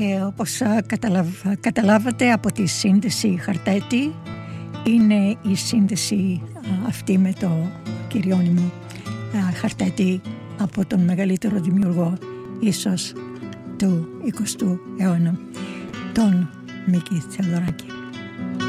Και όπως καταλάβατε από τη σύνδεση Χαρτέτη, είναι η σύνδεση αυτή με το κυριώνυμο Χαρτέτη από τον μεγαλύτερο δημιουργό ίσως του 20ου αιώνα, τον Μίκη Θεοδωράκη.